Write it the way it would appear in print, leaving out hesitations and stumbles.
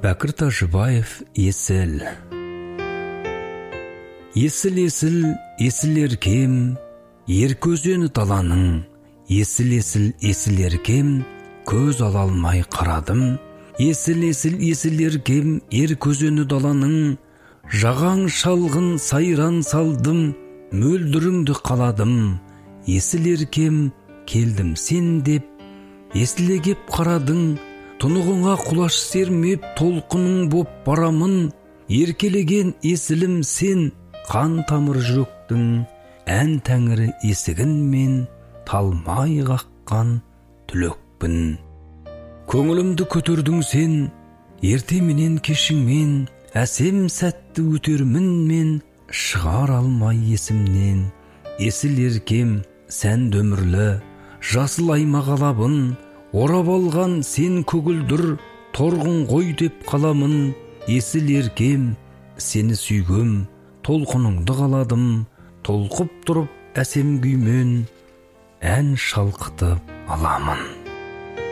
Бәкір Тажыбаев, есіл. Есіл, есіл еркем, ер көзені даланың. Есіл еркем, көз ала алмай қарадым. Есіл еркем, ер көзені даланың. Жағаң шалғын сайран салдым, мөлдіріңді қаладым. Есіл еркем, келдім сен деп, есіле кеп қарадың. Тұнығыңа құлаш сермеп, толқының боп барамын. Еркелеген есілім сен, қан тамыр жүректің. Ән тәңірі есігін мен, талмай қаққан түлөкпін. Көңілімді көтердің сен, ертеменен кешіңмен. Әсем сәтті өтермін мен, шығар алмай есімнен. Есіл еркем, сән дөмірлі, жасыл аймақ алабын. Орап алған сен көгілдір, торғын ғой деп қаламын. Есіл еркем, сені сүйгем, толқыныңды қаладым. Толқып тұрып әсем күймен, ән шалқытып аламын.